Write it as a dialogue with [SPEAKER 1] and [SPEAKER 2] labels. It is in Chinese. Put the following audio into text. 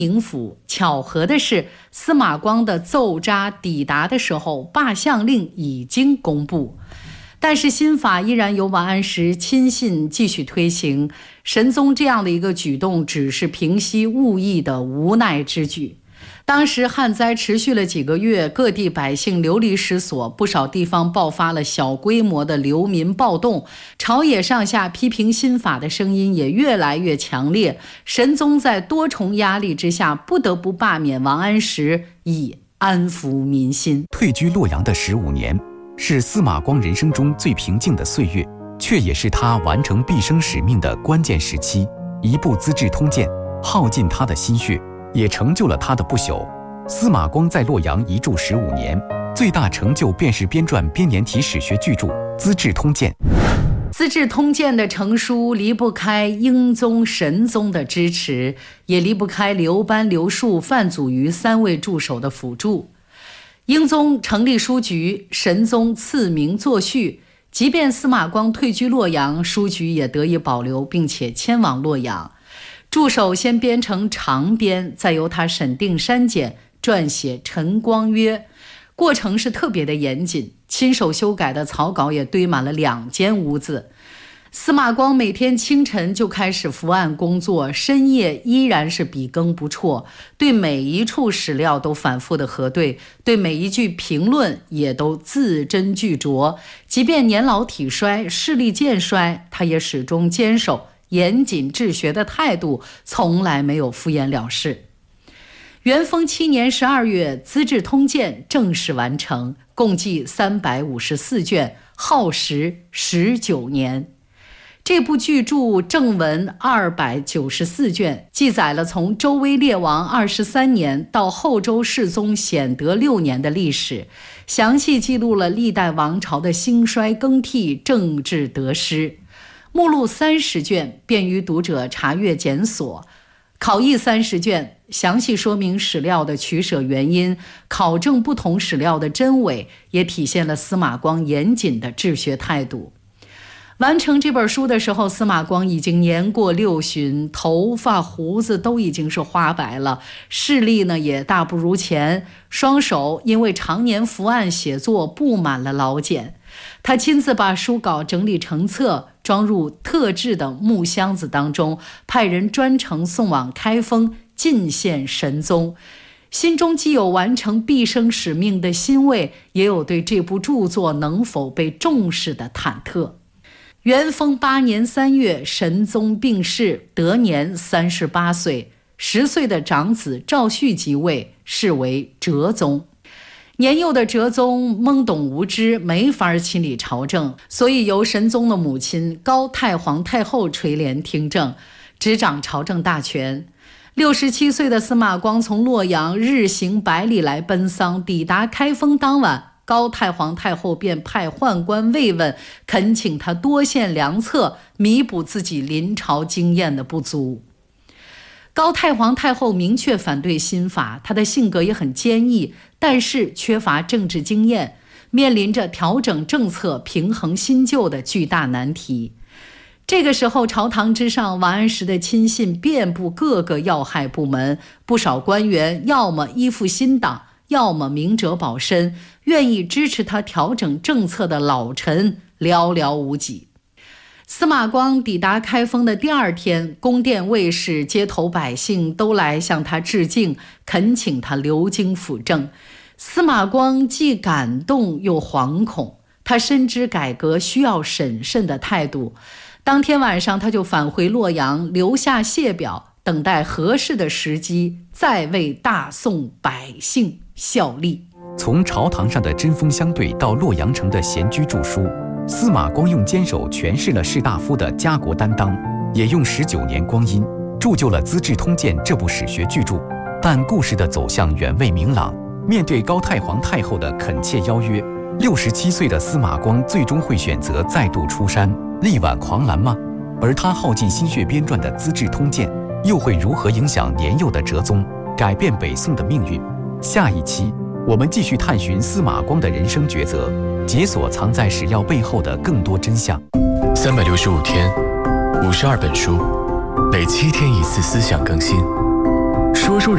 [SPEAKER 1] 宁府。巧合的是，司马光的奏札抵达的时候，罢相令已经公布。但是新法依然由王安石亲信继续推行，神宗这样的一个举动只是平息误议的无奈之举。当时旱灾持续了几个月，各地百姓流离失所，不少地方爆发了小规模的流民暴动，朝野上下批评新法的声音也越来越强烈。神宗在多重压力之下，不得不罢免王安石，以安抚民心。
[SPEAKER 2] 退居洛阳的15年，是司马光人生中最平静的岁月，却也是他完成毕生使命的关键时期。一部《资治通鉴》耗尽他的心血，也成就了他的不朽。司马光在洛阳一住15年，最大成就便是编撰编年体史学巨著《资治通鉴》。
[SPEAKER 1] 《资治通鉴》的成书离不开英宗、神宗的支持，也离不开刘班、刘树、范祖禹3位助手的辅助。英宗成立书局，神宗赐名作序。即便司马光退居洛阳，书局也得以保留，并且迁往洛阳。助手先编成长编，再由他审定删减，撰写《陈光约》，过程是特别的严谨，亲手修改的草稿也堆满了2间屋子。司马光每天清晨就开始伏案工作，深夜依然是笔耕不辍，对每一处史料都反复的核对，对每一句评论也都字斟句酌。即便年老体衰，视力渐衰，他也始终坚守严谨治学的态度，从来没有敷衍了事。元丰7年12月，《资治通鉴》正式完成，共计354卷，耗时19年。这部巨著正文294卷，记载了从周威烈王23年到后周世宗显德6年的历史，详细记录了历代王朝的兴衰更替、政治得失。目录30卷，便于读者查阅检索；考异30卷，详细说明史料的取舍原因，考证不同史料的真伪，也体现了司马光严谨的治学态度。完成这本书的时候，司马光已经年过60，头发胡子都已经是花白了，视力呢也大不如前，双手因为常年伏案写作布满了老茧。他亲自把书稿整理成册，装入特制的木箱子当中，派人专程送往开封进献神宗。心中既有完成毕生使命的欣慰，也有对这部著作能否被重视的忐忑。元丰8年3月，神宗病逝，得年38岁。10岁的长子赵煦即位，是为哲宗。年幼的哲宗懵懂无知，没法亲理朝政，所以由神宗的母亲高太皇太后垂帘听政，执掌朝政大权。67岁的司马光从洛阳日行100里来奔丧，抵达开封当晚，高太皇太后便派宦官慰问，恳请他多献良策，弥补自己临朝经验的不足。高太皇太后明确反对新法，她的性格也很坚毅，但是缺乏政治经验，面临着调整政策、平衡新旧的巨大难题。这个时候，朝堂之上，王安石的亲信遍布各个要害部门，不少官员要么依附新党，要么明哲保身，愿意支持他调整政策的老臣寥寥无几。司马光抵达开封的第2天，宫殿卫士、街头百姓都来向他致敬，恳请他留京辅政。司马光既感动又惶恐，他深知改革需要审慎的态度。当天晚上，他就返回洛阳，留下谢表，等待合适的时机，再为大宋百姓效力。
[SPEAKER 2] 从朝堂上的针锋相对到洛阳城的闲居著书，司马光用坚守诠释了士大夫的家国担当，也用19年光阴铸就了《资治通鉴》这部史学巨著。但故事的走向远未明朗，面对高太皇太后的恳切邀约，67岁的司马光最终会选择再度出山，力挽狂澜吗？而他耗尽心血编撰的《资治通鉴》，又会如何影响年幼的哲宗，改变北宋的命运？下一期我们继续探寻司马光的人生抉择，解锁藏在史料背后的更多真相。
[SPEAKER 3] 365天，52本书，每7天1次思想更新。说书人